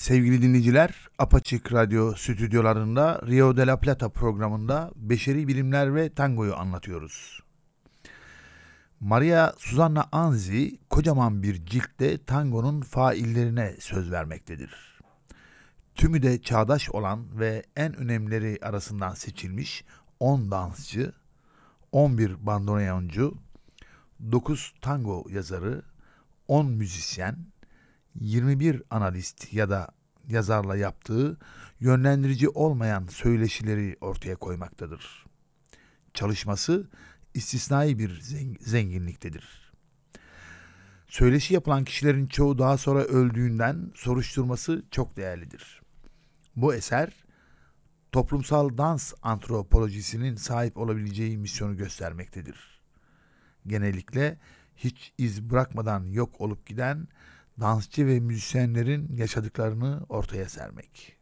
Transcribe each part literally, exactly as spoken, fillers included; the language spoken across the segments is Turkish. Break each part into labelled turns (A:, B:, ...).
A: Sevgili dinleyiciler, Apaçık Radyo stüdyolarında Rio de la Plata programında beşeri bilimler ve tangoyu anlatıyoruz. Maria Susana Anzi kocaman bir ciltte tangonun faillerine söz vermektedir. Tümü de çağdaş olan ve en önemlileri arasından seçilmiş on dansçı, on bir bandoneoncu, dokuz tango yazarı, on müzisyen, yirmi bir analist ya da yazarla yaptığı yönlendirici olmayan söyleşileri ortaya koymaktadır. Çalışması istisnai bir zenginliktedir. Söyleşi yapılan kişilerin çoğu daha sonra öldüğünden soruşturması çok değerlidir. Bu eser, toplumsal dans antropolojisinin sahip olabileceği misyonu göstermektedir. Genellikle hiç iz bırakmadan yok olup giden dansçı ve müzisyenlerin yaşadıklarını ortaya sermek.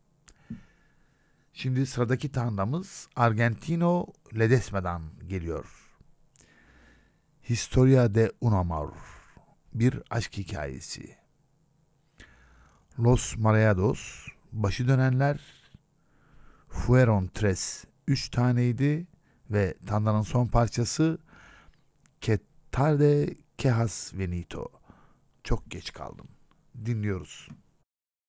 A: Şimdi sıradaki tandamız Argentino Ledesma'dan geliyor. Historia de un amor, bir aşk hikayesi. Los Mareados, başı dönenler, fueron tres, üç taneydi ve tandanın son parçası Que tarde que has venito. Çok geç kaldım. Dinliyoruz.